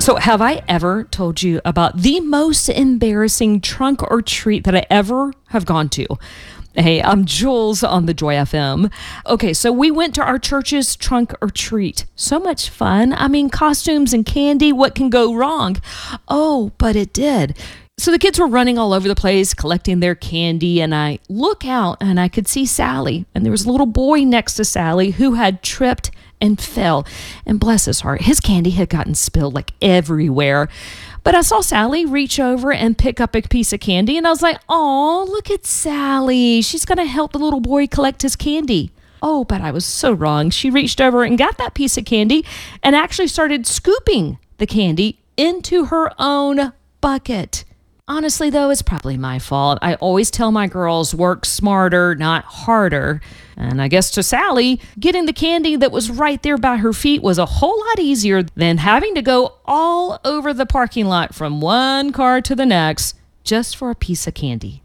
So, have I ever told you about the most embarrassing trunk or treat that I ever have gone to? Hey, I'm Jules on the Joy FM. Okay, so we went to our church's trunk or treat. So much fun. I mean, costumes and candy. What can go wrong? Oh, but it did. So the kids were running all over the place, collecting their candy, and I look out and I could see Sally. And there was a little boy next to Sally who had tripped and fell. And bless his heart, his candy had gotten spilled like everywhere. But I saw Sally reach over and pick up a piece of candy, and I was like, oh, look at Sally. She's going to help the little boy collect his candy. Oh, but I was so wrong. She reached over and got that piece of candy and actually started scooping the candy into her own bucket. Honestly, though, it's probably my fault. I always tell my girls, work smarter, not harder. And I guess to Sally, getting the candy that was right there by her feet was a whole lot easier than having to go all over the parking lot from one car to the next just for a piece of candy.